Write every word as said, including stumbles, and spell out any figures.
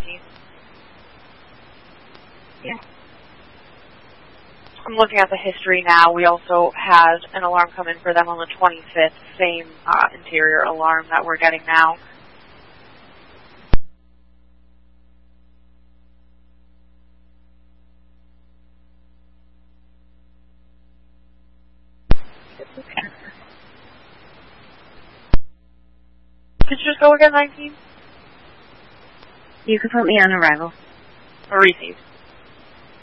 nineteenth. Yeah. I'm looking at the history now. We also had an alarm come in for them on the twenty-fifth, same uh, interior alarm that we're getting now. Could you just go again, nineteen? You can put me on arrival. Or received.